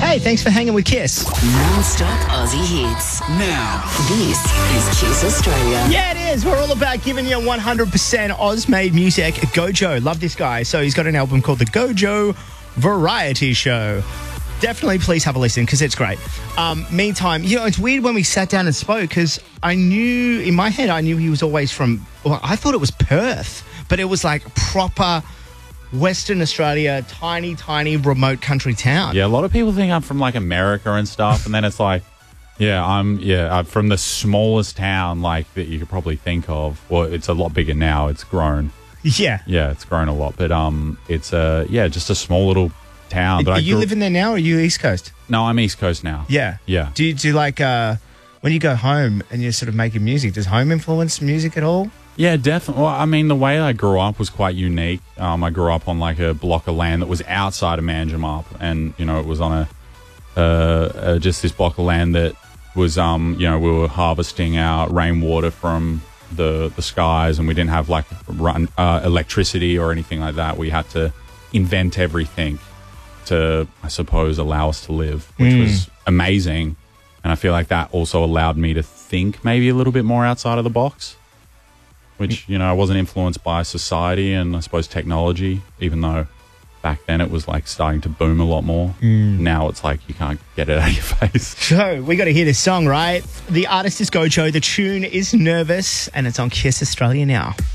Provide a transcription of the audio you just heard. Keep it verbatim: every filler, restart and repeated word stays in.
Hey, thanks for hanging with Kiss. Non-stop Aussie hits. Now, This is Kiss Australia. Yeah, it is. We're all about giving you one hundred percent Oz-made music. Gojo, love this guy. So he's got an album called The Gojo Variety Show. Definitely please have a listen because it's great. Um, meantime, you know, it's weird when we sat down and spoke because I knew, in my head, I knew he was always from, well, I thought it was Perth, but it was like proper Western Australia, tiny, tiny remote country town. Yeah, a lot of people think I'm from like America and stuff, and then it's like, yeah, I'm yeah, I'm from the smallest town like that you could probably think of. Well, it's a lot bigger now. It's grown. Yeah. Yeah, it's grown a lot, but um, it's a yeah, just a small little town. But Are I you grew- living there now or are you East Coast? No, I'm East Coast now. Yeah. Yeah. Do you do you like uh, when you go home and you're sort of making music? Does home influence music at all? Yeah, definitely. Well, I mean, the way I grew up was quite unique. Um, I grew up on like a block of land that was outside of Manjimup, and you know, it was on a uh, uh, just this block of land that was, um, you know, we were harvesting our rainwater from the the skies, and we didn't have like run uh, electricity or anything like that. We had to invent everything to, I suppose, allow us to live, which Mm. was amazing. And I feel like that also allowed me to think maybe a little bit more outside of the box. Which, you know, I wasn't influenced by society and I suppose technology, even though back then it was like starting to boom a lot more. Mm. Now it's like you can't get it out of your face. So, we got to hear this song, right? The artist is Gojo, the tune is Nervous, and it's on Kiss Australia now.